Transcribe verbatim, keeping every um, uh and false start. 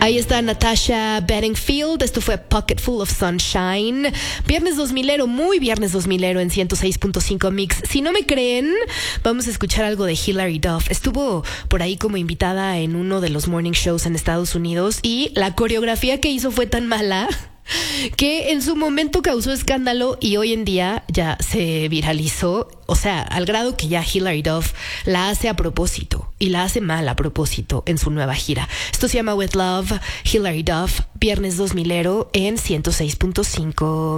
Ahí está Natasha Bedingfield. Esto fue Pocket Full of Sunshine. Viernes dos milero, muy viernes dos milero en ciento seis punto cinco Mix. Si no me creen, vamos a escuchar algo de Hilary Duff. Estuvo por ahí como invitada en uno de los morning shows en Estados Unidos y la coreografía que hizo fue tan mala que en su momento causó escándalo y hoy en día ya se viralizó, o sea, al grado que ya Hilary Duff la hace a propósito y la hace mal a propósito en su nueva gira. Esto se llama With Love, Hilary Duff, viernes dos milero en ciento seis punto cinco.